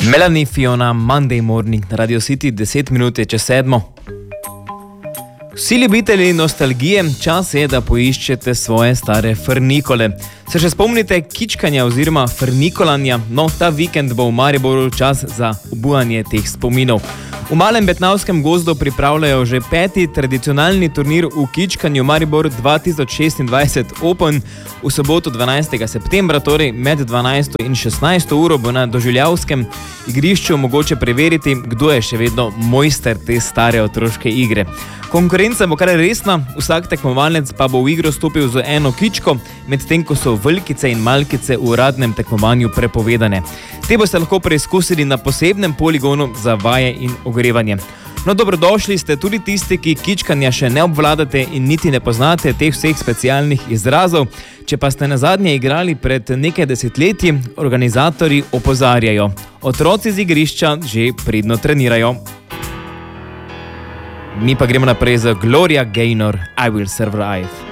Melanie Fiona, Monday Morning na Radio City, 10 minut je čez 7. Vsi ljubitelji nostalgije, čas je, da poiščete svoje stare frnikole. Se še spomnite kičkanja oziroma frnikolanja? No, ta vikend bo v Mariboru čas za obujanje teh spominov. V Malem Betnavskem gozdu pripravljajo že 5. tradicionalni turnir v kičkanju Maribor 2026 Open. V soboto 12. septembra, torej med 12. in 16. uro, bo na doživljavskem igrišču mogoče preveriti, kdo je še vedno mojster te stare otroške igre. Konkurenca bo kar resna, vsak tekmovalec pa bo v igro stopil z eno kičko, medtem ko so velkice in malkice v uradnem tekmovanju prepovedane. Te boste lahko preizkusili na posebnem poligonu za vaje in ogrevanje. No, dobrodošli ste tudi tisti, ki kičkanja še ne obvladate in niti ne poznate teh vseh specialnih izrazov. Če pa ste nazadnje igrali pred nekaj desetletji, organizatorji opozarjajo. Otroci z igrišča že pridno trenirajo. Mi pa gremo naprej z Gloria Gaynor, I Will Survive.